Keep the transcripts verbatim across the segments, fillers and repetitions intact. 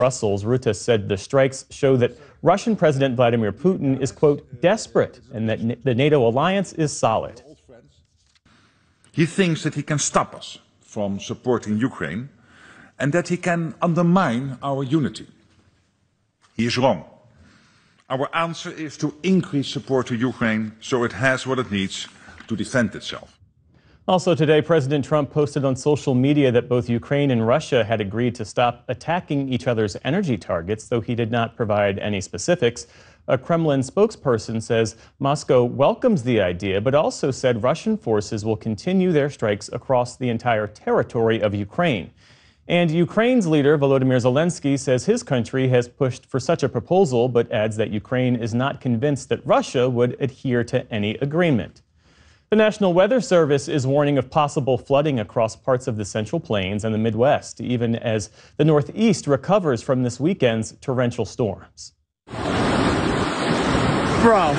Brussels, Rutte said the strikes show that Russian President Vladimir Putin is, quote, desperate and that the NATO alliance is solid. He thinks that he can stop us from supporting Ukraine and that he can undermine our unity. He is wrong. Our answer is to increase support to Ukraine so it has what it needs to defend itself. Also today, President Trump posted on social media that both Ukraine and Russia had agreed to stop attacking each other's energy targets, though he did not provide any specifics. A Kremlin spokesperson says Moscow welcomes the idea, but also said Russian forces will continue their strikes across the entire territory of Ukraine. And Ukraine's leader, Volodymyr Zelensky, says his country has pushed for such a proposal, but adds that Ukraine is not convinced that Russia would adhere to any agreement. The National Weather Service is warning of possible flooding across parts of the Central Plains and the Midwest, even as the Northeast recovers from this weekend's torrential storms. Bro,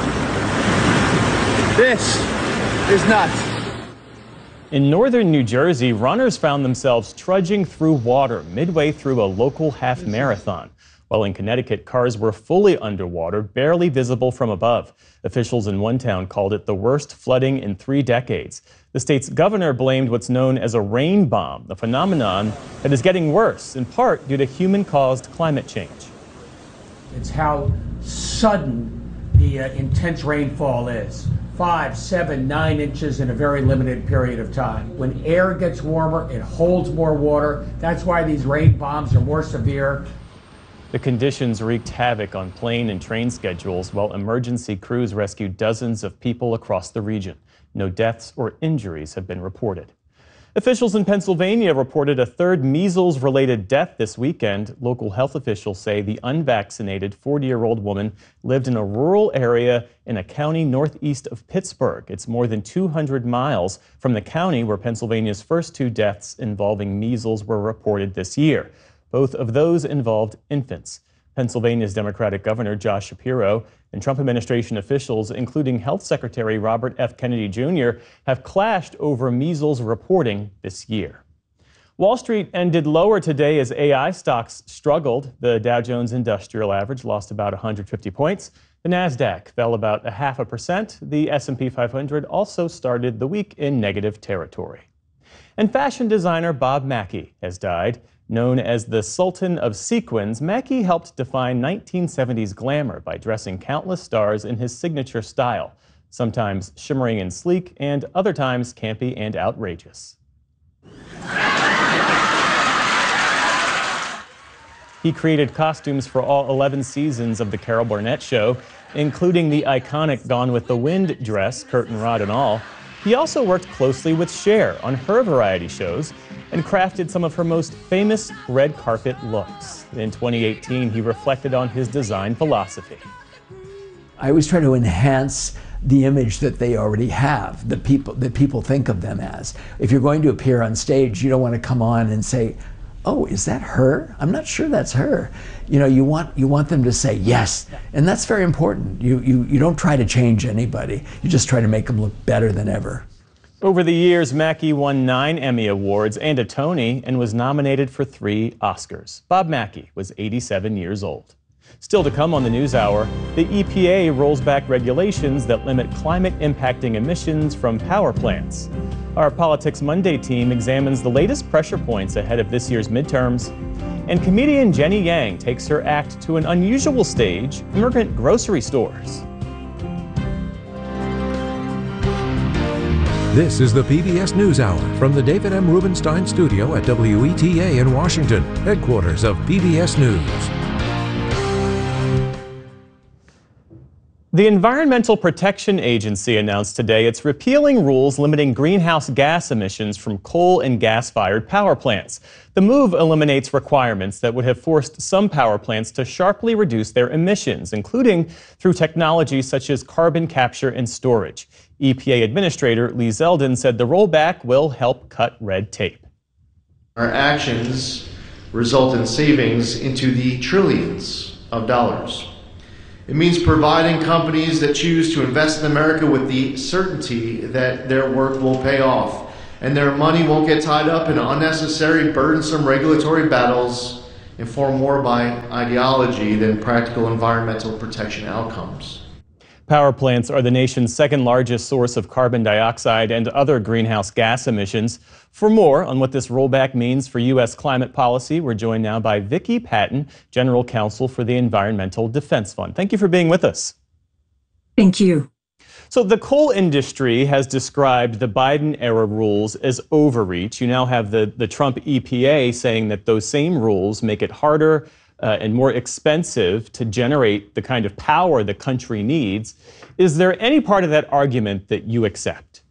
this is nuts. In northern New Jersey, runners found themselves trudging through water midway through a local half marathon. While in Connecticut, cars were fully underwater, barely visible from above. Officials in one town called it the worst flooding in three decades. The state's governor blamed what's known as a rain bomb, a phenomenon that is getting worse, in part due to human-caused climate change. It's how sudden the uh, intense rainfall is. Five, seven, nine inches in a very limited period of time. When air gets warmer, it holds more water. That's why these rain bombs are more severe. The conditions wreaked havoc on plane and train schedules while emergency crews rescued dozens of people across the region. No deaths or injuries have been reported. Officials in Pennsylvania reported a third measles-related death this weekend. Local health officials say the unvaccinated forty-year-old woman lived in a rural area in a county northeast of Pittsburgh. It's more than two hundred miles from the county where Pennsylvania's first two deaths involving measles were reported this year. Both of those involved infants. Pennsylvania's Democratic Governor Josh Shapiro and Trump administration officials, including Health Secretary Robert F. Kennedy Junior, have clashed over measles reporting this year. Wall Street ended lower today as A I stocks struggled. The Dow Jones Industrial Average lost about one hundred fifty points. The Nasdaq fell about a half a percent. The S and P five hundred also started the week in negative territory. And fashion designer Bob Mackie has died. Known as the Sultan of Sequins, Mackie helped define nineteen seventies glamour by dressing countless stars in his signature style, sometimes shimmering and sleek, and other times campy and outrageous. He created costumes for all eleven seasons of the Carol Burnett Show, including the iconic Gone with the Wind dress, curtain rod and all. He also worked closely with Cher on her variety shows and crafted some of her most famous red carpet looks. In twenty eighteen, he reflected on his design philosophy. I always try to enhance the image that they already have, the people that people think of them as. If you're going to appear on stage, you don't want to come on and say, "Oh, is that her? I'm not sure that's her." You know, you want you want them to say yes, and that's very important. You you you don't try to change anybody. You just try to make them look better than ever. Over the years, Mackie won nine Emmy Awards and a Tony and was nominated for three Oscars. Bob Mackie was eighty-seven years old. Still to come on the NewsHour, the E P A rolls back regulations that limit climate-impacting emissions from power plants. Our Politics Monday team examines the latest pressure points ahead of this year's midterms. And comedian Jenny Yang takes her act to an unusual stage, immigrant grocery stores. This is the P B S NewsHour from the David M. Rubenstein studio at W E T A in Washington, headquarters of P B S News. The Environmental Protection Agency announced today it's repealing rules limiting greenhouse gas emissions from coal and gas-fired power plants. The move eliminates requirements that would have forced some power plants to sharply reduce their emissions, including through technology such as carbon capture and storage. E P A Administrator Lee Zeldin said the rollback will help cut red tape. Our actions result in savings into the trillions of dollars. It means providing companies that choose to invest in America with the certainty that their work will pay off and their money won't get tied up in unnecessary, burdensome regulatory battles informed more by ideology than practical environmental protection outcomes. Power plants are the nation's second largest source of carbon dioxide and other greenhouse gas emissions. For more on what this rollback means for U S climate policy, we're joined now by Vicki Patton, General Counsel for the Environmental Defense Fund. Thank you for being with us. Thank you. So the coal industry has described the Biden-era rules as overreach. You now have the, the Trump E P A saying that those same rules make it harder uh, and more expensive to generate the kind of power the country needs. Is there any part of that argument that you accept?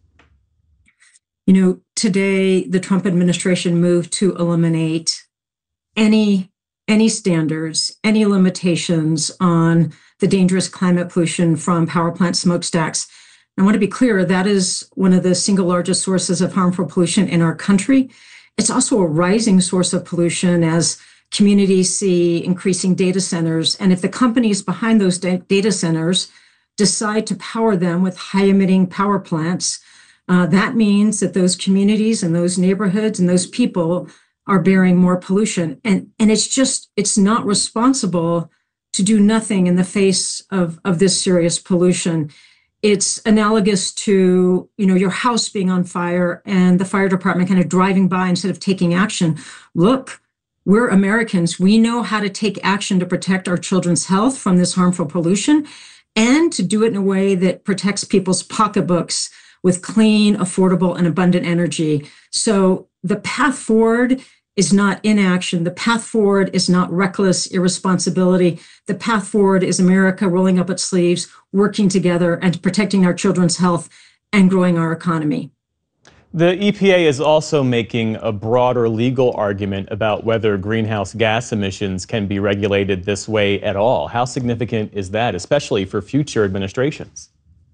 You know, today the Trump administration moved to eliminate any, any standards, any limitations on the dangerous climate pollution from power plant smokestacks. I want to be clear, that is one of the single largest sources of harmful pollution in our country. It's also a rising source of pollution as communities see increasing data centers. And if the companies behind those da- data centers decide to power them with high emitting power plants, uh, that means that those communities and those neighborhoods and those people are bearing more pollution. And, and it's just, it's not responsible to do nothing in the face of, of this serious pollution. It's analogous to, you know, your house being on fire and the fire department kind of driving by instead of taking action. Look, we're Americans. We know how to take action to protect our children's health from this harmful pollution and to do it in a way that protects people's pocketbooks with clean, affordable, and abundant energy. So the path forward is not inaction. The path forward is not reckless irresponsibility. The path forward is America rolling up its sleeves, working together, and protecting our children's health and growing our economy. The E P A is also making a broader legal argument about whether greenhouse gas emissions can be regulated this way at all. How significant is that, especially for future administrations?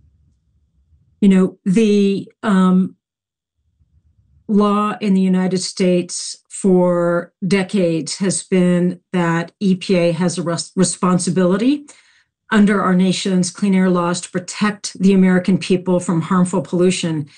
You know, the um, law in the United States for decades has been that E P A has a res- responsibility under our nation's clean air laws to protect the American people from harmful pollution.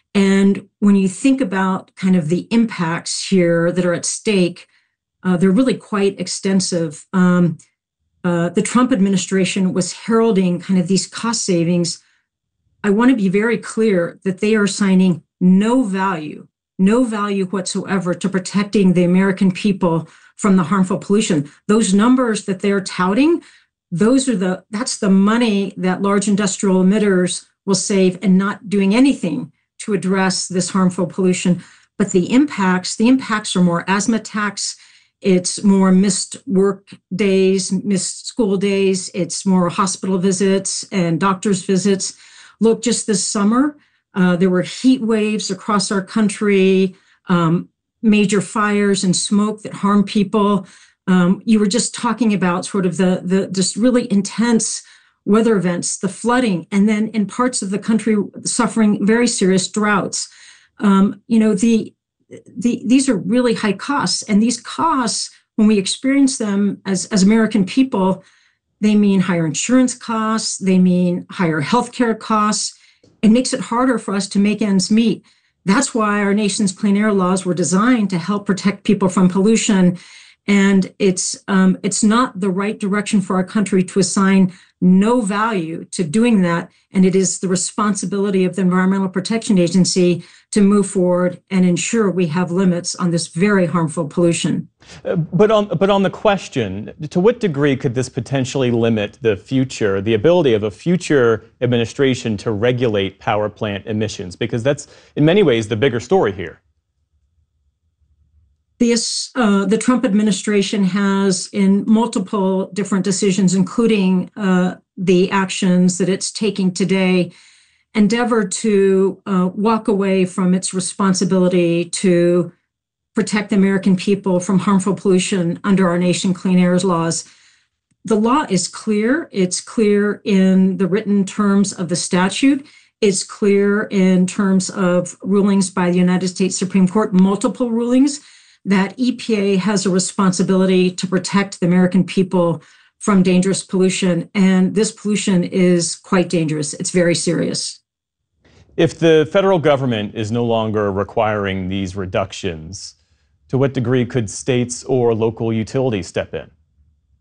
And when you think about kind of the impacts here that are at stake, uh, they're really quite extensive. Um, uh, the Trump administration was heralding kind of these cost savings. I want to be very clear that they are assigning no value no value whatsoever to protecting the American people from the harmful pollution. Those numbers that they're touting, those are the, that's the money that large industrial emitters will save and not doing anything to address this harmful pollution. But the impacts, the impacts are more asthma attacks, it's more missed work days, missed school days, it's more hospital visits and doctor's visits. Look, just this summer, Uh, there were heat waves across our country, um, major fires and smoke that harm people. Um, you were just talking about sort of the, the just really intense weather events, the flooding, and then in parts of the country suffering very serious droughts. Um, you know, the, the these are really high costs, and these costs, when we experience them as, as American people, they mean higher insurance costs, they mean higher healthcare costs. It makes it harder for us to make ends meet. That's why our nation's clean air laws were designed to help protect people from pollution. And it's um, it's not the right direction for our country to assign no value to doing that. And it is the responsibility of the Environmental Protection Agency to move forward and ensure we have limits on this very harmful pollution. Uh, but on but on the question, to what degree could this potentially limit the future, the ability of a future administration to regulate power plant emissions? Because that's in many ways the bigger story here. This, uh, the Trump administration has, in multiple different decisions, including uh, the actions that it's taking today, endeavored to uh, walk away from its responsibility to protect the American people from harmful pollution under our nation clean air laws. The law is clear. It's clear in the written terms of the statute. It's clear in terms of rulings by the United States Supreme Court, multiple rulings, that E P A has a responsibility to protect the American people from dangerous pollution. And this pollution is quite dangerous. It's very serious. If the federal government is no longer requiring these reductions, To what degree could states or local utilities step in?